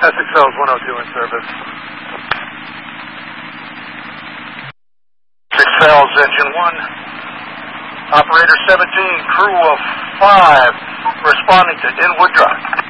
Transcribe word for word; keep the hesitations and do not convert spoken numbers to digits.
Essex Fells one oh two in service. Essex Fells, engine one. Operator seventeen, crew of five, responding to Inwood Drive.